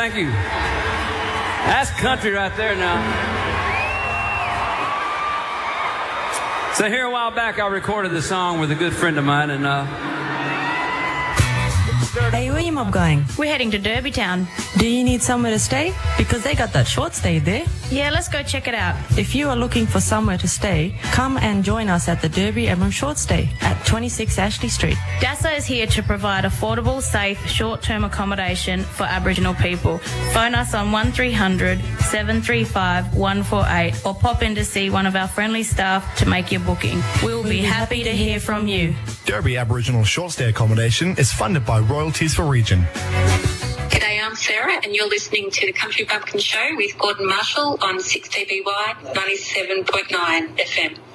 Thank you. That's country right there now. So here a while back, I recorded the song with a good friend of mine, and Hey, where you mob going? We're heading to Derby Town. Do you need somewhere to stay? Because they got that short stay there. Yeah, let's go check it out. If you are looking for somewhere to stay, come and join us at the Derby Emma Short Stay at 26 Ashley Street. DASA is here to provide affordable, safe, short-term accommodation for Aboriginal people. Phone us on 1300 735 148 or pop in to see one of our friendly staff to make your booking. We'll be happy to hear from you. Derby Aboriginal short stay accommodation is funded by Royalties for Region. G'day, I'm Sarah and you're listening to the Country Bumpkin Show with Gordon Marshall on 6TBY 97.9 FM.